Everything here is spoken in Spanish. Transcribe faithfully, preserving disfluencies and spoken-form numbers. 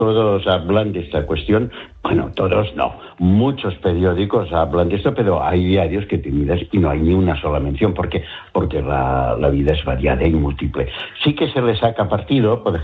todos hablan de esta cuestión. Bueno, todos no. Muchos periódicos hablan de esto, pero hay diarios que te miras y no hay ni una sola mención, porque, porque la, la vida es variada y múltiple. Sí que se le saca partido, por ejemplo,